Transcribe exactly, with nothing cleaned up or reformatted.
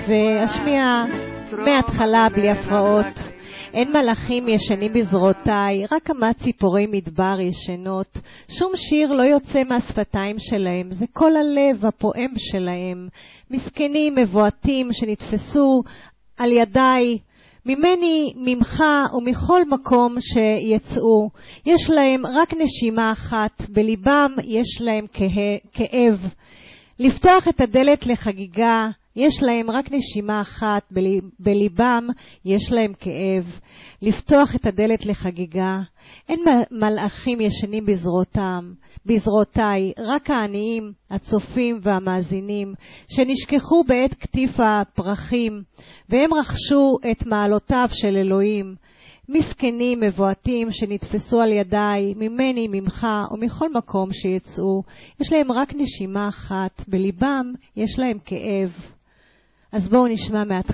ואשמיע מההתחלה בלי הפרעות. אין מלאכים ישנים בזרועותיי, רק כמה ציפורי מדבר ישנות. שום שיר לא יוצא מהשפתיים שלהם, זה כל הלב הפועם שלהם. מסכנים מבועתים שנתפסו על ידיי, ממני, ממך ומכל מקום שיצאו. יש להם רק נשימה אחת, בליבם יש להם כאב. לפתוח את הדלת לחגיגה, יש להם רק נשימה אחת, בליבם יש להם כאב. לפתוח את הדלת לחגיגה, אין מלאכים ישנים בזרועותם, בזרועותיי, רק העניים, הצופים והמאזינים, שנשכחו בעת כתיף הפרחים, והם רכשו את מעלותיו של אלוהים. מסכנים מבועתים שנתפסו על ידיי, ממני, ממך ומכל מקום שיצאו. יש להם רק נשימה אחת, בליבם יש להם כאב. אז בואו נשמע מהתחלה.